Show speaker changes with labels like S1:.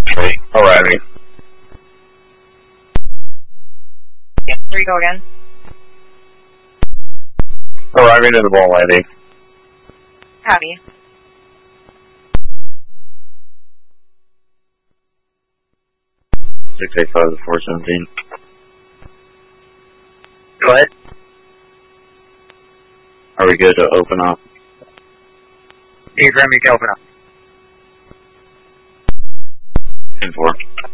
S1: Okay, arriving.
S2: Yeah, here you go again.
S1: Arriving at the ball landing.
S2: Copy.
S1: Six 8 5 417.
S3: Go ahead.
S1: Are we good to open up?
S3: Hey, Grim, you can open up.
S1: 10-4.